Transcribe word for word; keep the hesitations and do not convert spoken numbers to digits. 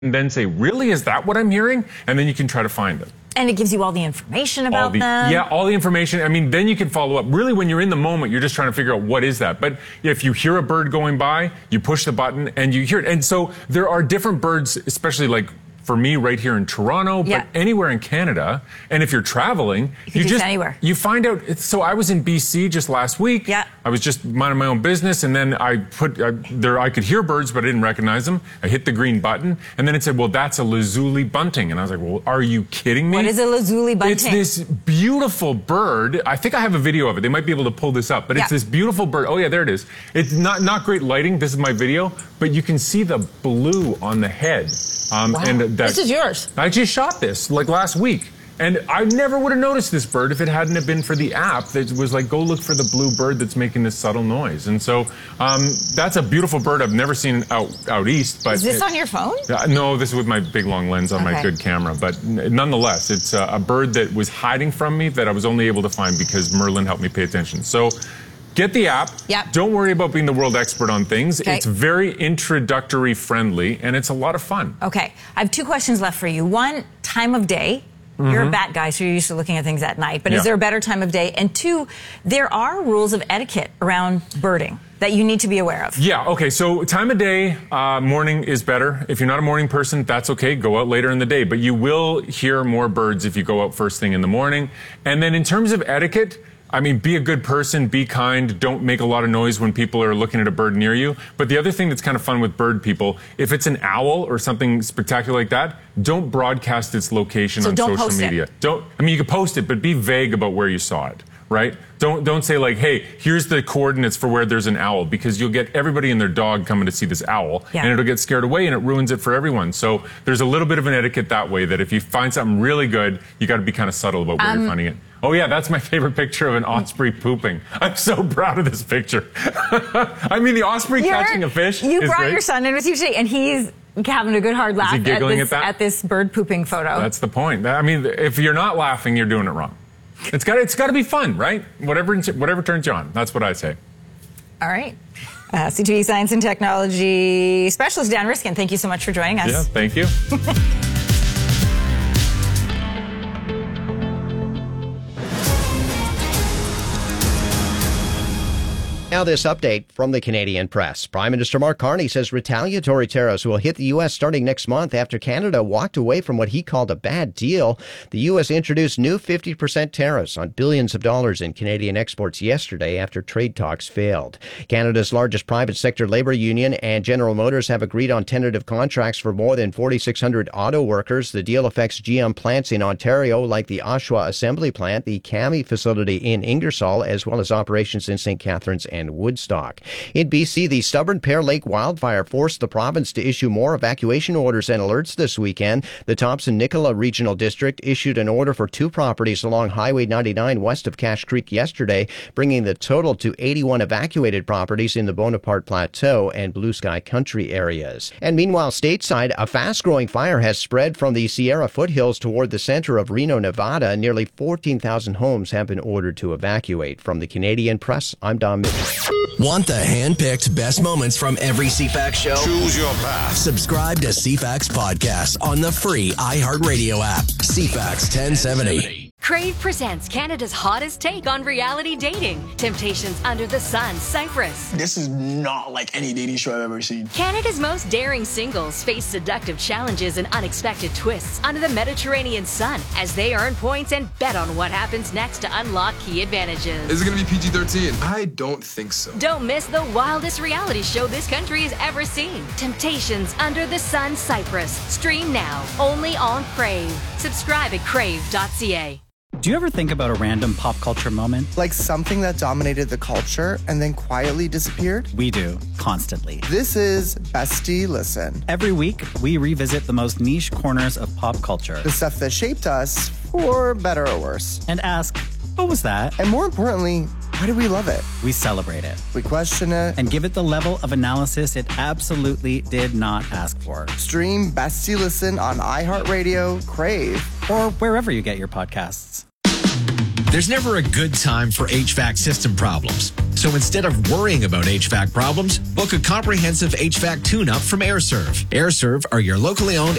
and then say, really, is that what I'm hearing? And then you can try to find it. And it gives you all the information about all the, them. Yeah, all the information. I mean, then you can follow up. Really, when you're in the moment, you're just trying to figure out what is that. But if you hear a bird going by, you push the button and you hear it. And so there are different birds, especially like for me right here in Toronto, yeah. but anywhere in Canada. And if you're traveling, you, you just anywhere. You find out. So I was in B C just last week. Yeah. I was just minding my own business, and then I put I, there. I could hear birds, but I didn't recognize them. I hit the green button, and then it said, "Well, that's a lazuli bunting," and I was like, "Well, are you kidding me?" What is a lazuli bunting? It's this beautiful bird. I think I have a video of it. They might be able to pull this up, but yeah. it's this beautiful bird. Oh yeah, there it is. It's not not great lighting. This is my video, but you can see the blue on the head. Um, wow. and that, this is yours. I just shot this like last week. And I never would have noticed this bird if it hadn't have been for the app that was like, go look for the blue bird that's making this subtle noise. And so um, that's a beautiful bird I've never seen out, out east. But is this it, on your phone? Uh, no, this is with my big long lens on okay. my good camera. But n- nonetheless, it's a, a bird that was hiding from me that I was only able to find because Merlin helped me pay attention. So get the app. Yep. Don't worry about being the world expert on things. Okay. It's very introductory friendly, and it's a lot of fun. Okay. I have two questions left for you. One, time of day. Mm-hmm. You're a bat guy, so you're used to looking at things at night. But yeah. is there a better time of day? And two, there are rules of etiquette around birding that you need to be aware of. Yeah, okay, so time of day, uh, morning is better. If you're not a morning person, that's okay. Go out later in the day. But you will hear more birds if you go out first thing in the morning. And then in terms of etiquette, I mean, be a good person, be kind, don't make a lot of noise when people are looking at a bird near you. But the other thing that's kind of fun with bird people, if it's an owl or something spectacular like that, don't broadcast its location so on don't social post media. It. Don't, I mean, you can post it, but be vague about where you saw it, right? Don't, don't say like, hey, here's the coordinates for where there's an owl, because you'll get everybody and their dog coming to see this owl, yeah. and it'll get scared away and it ruins it for everyone. So there's a little bit of an etiquette that way, that if you find something really good, you got to be kind of subtle about where um, you're finding it. Oh yeah, that's my favorite picture of an osprey pooping. I'm so proud of this picture. I mean, the osprey You're, catching a fish You is brought great. Your son in with you today, and he's having a good hard laugh Is he giggling at, this, at, that? at this bird pooping photo. That's the point. I mean, if you're not laughing, you're doing it wrong. It's got it's got to be fun, right? Whatever whatever turns you on. That's what I say. All right. Uh, C T V Science and Technology Specialist Dan Riskin, thank you so much for joining us. Yeah, thank you. Now this update from the Canadian press. Prime Minister Mark Carney says retaliatory tariffs will hit the U S starting next month after Canada walked away from what he called a bad deal. The U S introduced new fifty percent tariffs on billions of dollars in Canadian exports yesterday after trade talks failed. Canada's largest private sector labor union and General Motors have agreed on tentative contracts for more than forty-six hundred auto workers. The deal affects G M plants in Ontario like the Oshawa Assembly Plant, the CAMI facility in Ingersoll, as well as operations in Saint Catharines and Woodstock. In B C, the stubborn Pear Lake wildfire forced the province to issue more evacuation orders and alerts this weekend. The Thompson-Nicola Regional District issued an order for two properties along Highway ninety-nine west of Cache Creek yesterday, bringing the total to eighty-one evacuated properties in the Bonaparte Plateau and Blue Sky Country areas. And meanwhile, stateside, a fast-growing fire has spread from the Sierra foothills toward the center of Reno, Nevada. Nearly fourteen thousand homes have been ordered to evacuate. From the Canadian Press, I'm Don Mitchell. Want the hand-picked best moments from every C FAX show? Choose your path. Subscribe to C FAX Podcast on the free iHeartRadio app. C FAX ten seventy. Crave presents Canada's hottest take on reality dating. Temptations Under the Sun, Cyprus. This is not like any dating show I've ever seen. Canada's most daring singles face seductive challenges and unexpected twists under the Mediterranean sun as they earn points and bet on what happens next to unlock key advantages. Is it going to be P G thirteen? I don't think so. Don't miss the wildest reality show this country has ever seen. Temptations Under the Sun, Cyprus. Stream now, only on Crave. Subscribe at crave dot c a. Do you ever think about a random pop culture moment? Like something that dominated the culture and then quietly disappeared? We do, constantly. This is Bestie Listen. Every week, we revisit the most niche corners of pop culture. The stuff that shaped us, for better or worse. And ask, what was that? And more importantly, why do we love it? We celebrate it. We question it. And give it the level of analysis it absolutely did not ask for. Stream Bestie Listen on iHeartRadio, Crave, or wherever you get your podcasts. There's never a good time for H V A C system problems. So instead of worrying about H V A C problems, book a comprehensive H V A C tune-up from AirServe. AirServe are your locally owned